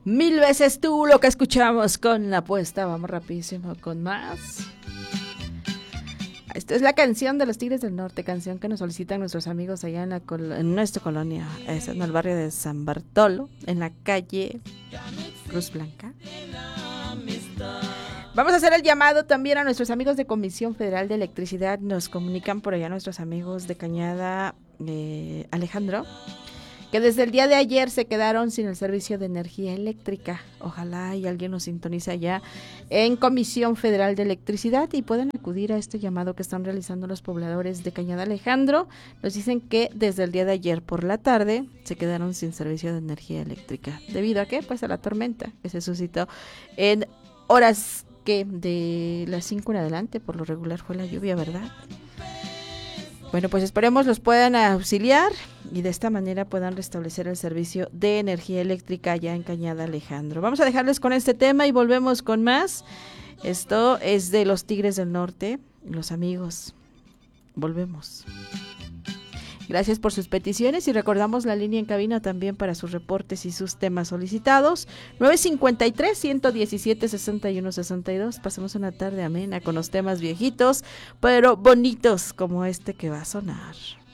Mil veces tú, lo que escuchamos con la apuesta. Vamos rapidísimo con más. Esta es la canción de los Tigres del Norte, canción que nos solicitan nuestros amigos allá en nuestra colonia, es en el barrio de San Bartolo, en la calle Cruz Blanca. Vamos a hacer el llamado también a nuestros amigos de Comisión Federal de Electricidad. Nos comunican por allá nuestros amigos de Cañada Alejandro, que desde el día de ayer se quedaron sin el servicio de energía eléctrica. Ojalá y alguien nos sintonice allá en Comisión Federal de Electricidad y puedan acudir a este llamado que están realizando los pobladores de Cañada Alejandro. Nos dicen que desde el día de ayer por la tarde se quedaron sin servicio de energía eléctrica. ¿Debido a qué? Pues a la tormenta que se suscitó en horas que de las 5 en adelante. Por lo regular fue la lluvia, ¿verdad? Bueno, pues esperemos los puedan auxiliar y de esta manera puedan restablecer el servicio de energía eléctrica allá en Cañada Alejandro. Vamos a dejarles con este tema y volvemos con más. Esto es de los Tigres del Norte, los amigos. Volvemos. Gracias por sus peticiones y recordamos la línea en cabina también para sus reportes y sus temas solicitados. 953-117-6162. Pasamos una tarde amena con los temas viejitos, pero bonitos como este que va a sonar.